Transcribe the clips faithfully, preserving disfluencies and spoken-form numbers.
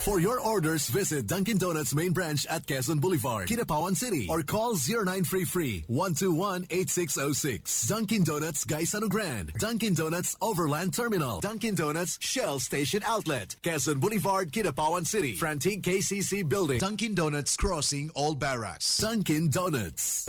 For your orders, visit Dunkin' Donuts main branch at Quezon Boulevard, Kidapawan City, or call zero nine three three, one two one, eight six zero six. Dunkin' Donuts Gaisano Grand, Dunkin' Donuts Overland Terminal, Dunkin' Donuts Shell Station Outlet, Quezon Boulevard, Kidapawan City, Frantic K C C Building, Dunkin' Donuts Crossing All Barracks. Dunkin' Donuts.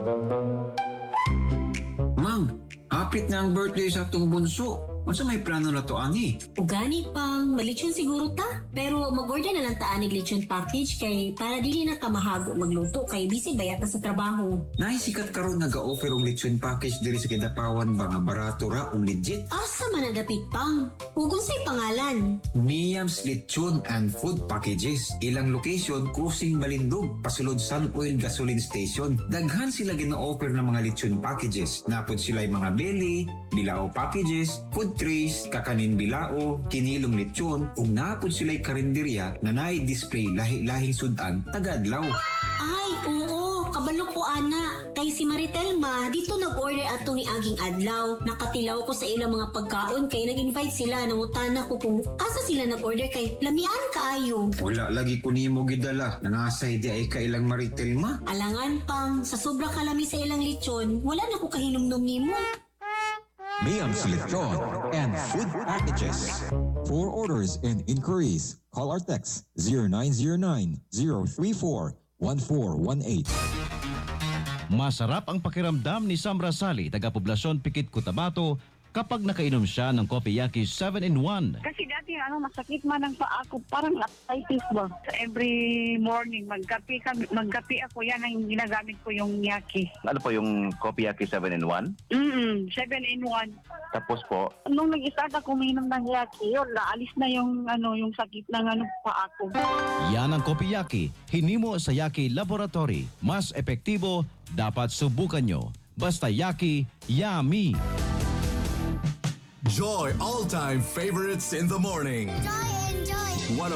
Mang, hapit na ang birthday sa atong bunso. Masa may plano na to, ani? Ugani pang malitsyon siguro ta. Pero mag-order na lang ta anig litsyon package kay para dili na ka mahago magluto kay busy bayat na sa trabaho. Naisikat karon nag-offer og lechon package diri sa Kidapawan ba nga barato ra ug legit? Asa man nadapit pang? Ug unsay pangalan? Miam's Lechon and Food Packages. Ilang location, Kusing Balindog, pasulod Sun Oil Gasoline Station. Daghan sila gina-offer ng mga lechon packages. Napod sila yung mga belly, bilao packages, food trays, kakanin bilao, kinilong lechon, ug napod sila'y karinderya na nai-display lahi-lahing sudan tagadlaw. Ay, oo, kabalo ko ana. Kay si Maritel ma, dito nag-order ato ni Aging Adlaw. Nakatilaw ko sa ilang mga pagkaon kay nag-invite sila. Nangutana ko kung asa sila nag-order kay lamian kaayo. Wala lagi ko nimo gidala. Nanasay di ay kailang Maritel ma. Alangan pang, sa sobra kalami sa ilang lechon, wala na ko kahinumdum nimo. Miam's Lechon and Food Packages. For orders and inquiries, call or text zero nine zero nine, zero three four, one four one eight. Masarap ang pakiramdam ni Sam Rasali, taga-poblasyon Pikit, Cotabato, kapag nakainom siya ng Kopiyaki seven in one. Kasi dati ano, masakit man ang paa ko, parang arthritis ba. Every morning, magkape, kami, magkape ako, yan ang ginagamit ko yung yaki. Ano po yung Kopiyaki seven in one? Mm-mm, seven in one. Tapos po, Nung nag-start ako uminom ng yaki, yun, naalis na yung, ano, yung sakit ng ano, paa ko. Yan ang Kopiyaki, hinimo sa Yaki Laboratory. Mas epektibo, dapat subukan nyo. Basta Yaki, yummy! Joy all-time favorites in the morning. Joy and joy.